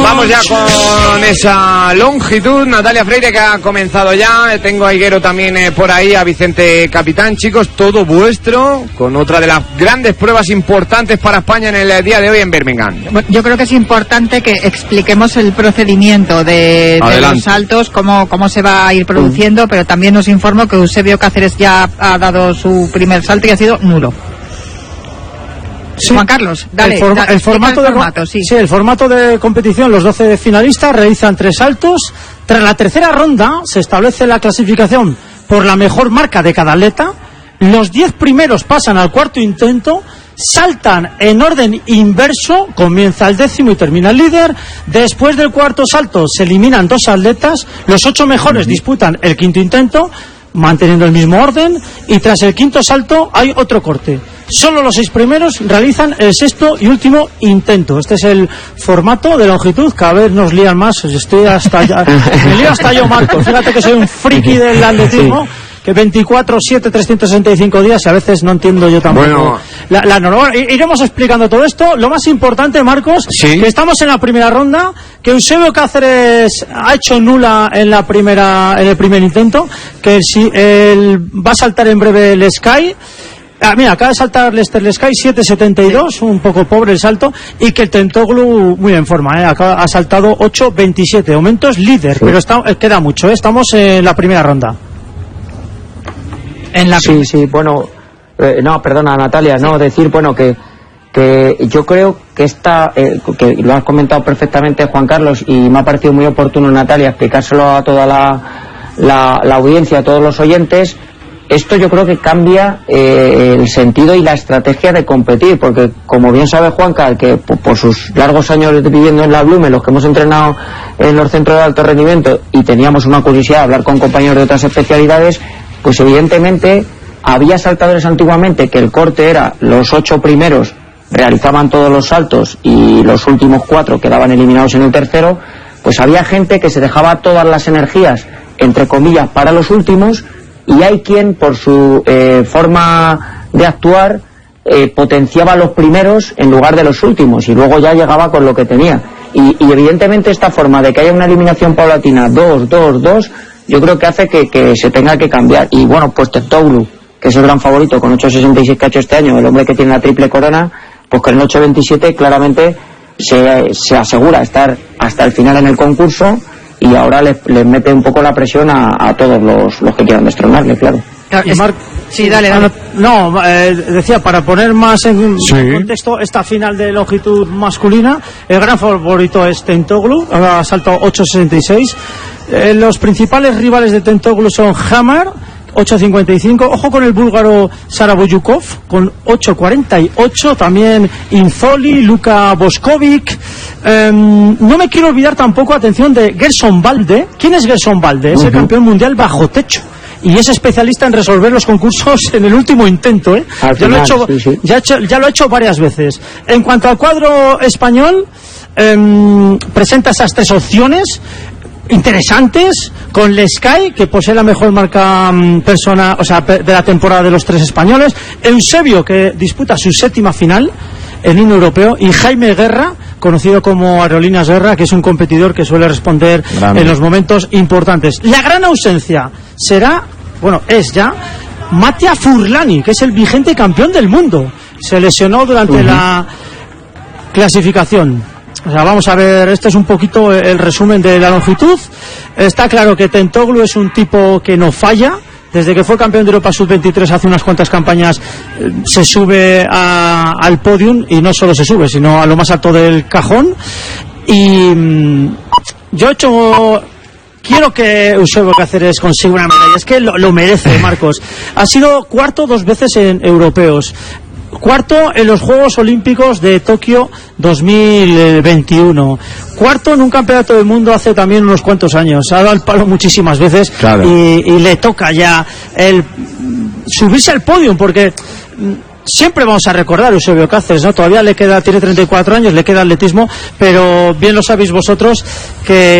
Vamos ya con esa longitud. Natalia Freire, que ha comenzado ya. Tengo a Higuero también por ahí, a Vicente Capitán. Chicos, todo vuestro, con otra de las grandes pruebas importantes para España en el día de hoy en Birmingham. Yo creo que es importante que expliquemos el procedimiento de los saltos, cómo se va a ir produciendo, pero también nos informo que Eusebio Cáceres ya ha dado su primer salto y ha sido nulo. Sí. Juan Carlos, dale, el formato de competición, los 12 finalistas realizan 3 saltos. Tras la tercera ronda se establece la clasificación por la mejor marca de cada atleta. Los 10 primeros pasan al cuarto intento, saltan en orden inverso, comienza el 10º y termina el líder. Después del cuarto salto se eliminan 2 atletas, los 8 mejores disputan el quinto intento, manteniendo el mismo orden, y tras el quinto salto hay otro corte. Solo los 6 primeros realizan el sexto y último intento. Este es el formato de longitud. Cada vez nos lían más. Estoy hasta ya, me lío hasta yo, Marcos. Fíjate que soy un friki del atletismo. Sí. Que 24/7, 365 días, y a veces no entiendo yo tampoco. Bueno, la norma. Iremos explicando todo esto. Lo más importante, Marcos, ¿sí? Que estamos en la primera ronda, que Eusebio Cáceres ha hecho nula en el primer intento, que él va a saltar en breve el Sky. Mira, acaba de saltar Lester Sky 7.72, un poco pobre el salto, y que el Tentoglou muy en forma, ha saltado 8.27, de momento es líder, sí. Pero queda mucho, estamos en la primera ronda. Sí, bueno, no, perdona, Natalia, sí. No, decir, bueno, que yo creo que que lo has comentado perfectamente, Juan Carlos, y me ha parecido muy oportuno, Natalia, explicárselo a toda la audiencia, a todos los oyentes. Esto yo creo que cambia el sentido y la estrategia de competir, porque como bien sabe Juanca, que por sus largos años viviendo en la Blume, los que hemos entrenado en los centros de alto rendimiento y teníamos una curiosidad de hablar con compañeros de otras especialidades, pues evidentemente había saltadores antiguamente que el corte era los 8 primeros realizaban todos los saltos y los últimos 4 quedaban eliminados en el tercero. Pues había gente que se dejaba todas las energías, entre comillas, para los últimos, y hay quien por su forma de actuar potenciaba a los primeros en lugar de los últimos y luego ya llegaba con lo que tenía. Y evidentemente esta forma de que haya una eliminación paulatina 2, yo creo que hace que se tenga que cambiar. Y bueno, pues Tentoglou, que es el gran favorito con 8.66 que ha hecho este año, el hombre que tiene la triple corona, pues con el 8.27 claramente se asegura estar hasta el final en el concurso, y ahora les mete un poco la presión a todos los que quieran destronarle, claro. Sí, dale. No, decía, para poner más en contexto esta final de longitud masculina, el gran favorito es Tentoglou, ha saltado 8.66. Los principales rivales de Tentoglou son Hammer, 8.55, ojo con el búlgaro Saraboyukov con 8.48, también Inzoli, Luka Boskovic. No me quiero olvidar tampoco, atención, de Gerson Balde. ¿Quién es Gerson Balde? Es el campeón mundial bajo techo y es especialista en resolver los concursos en el último intento, ya lo ha hecho varias veces. En cuanto al cuadro español, presenta esas 3 opciones interesantes, con el Sky, que posee la mejor marca de la temporada de los 3 españoles, Eusebio, que disputa su 7ª final en un europeo, y Jaime Guerra, conocido como Aerolíneas Guerra, que es un competidor que suele responder en los momentos importantes. La gran ausencia es ya Mattia Furlani, que es el vigente campeón del mundo. Se lesionó durante la clasificación. O sea, vamos a ver, este es un poquito el resumen de la longitud. Está claro que Tentoglou es un tipo que no falla. Desde que fue campeón de Europa Sub-23 hace unas cuantas campañas, se sube al podium, y no solo se sube, sino a lo más alto del cajón. Y quiero que Eusebio Cáceres consiga una medalla. Es que lo merece, Marcos. Ha sido cuarto 2 veces en europeos, cuarto en los Juegos Olímpicos de Tokio 2021, cuarto en un campeonato del mundo hace también unos cuantos años. Ha dado el palo muchísimas veces, claro. y le toca ya el subirse al podio, porque siempre vamos a recordar a Eusebio Cáceres, ¿no? Todavía tiene 34 años, le queda atletismo, pero bien lo sabéis vosotros que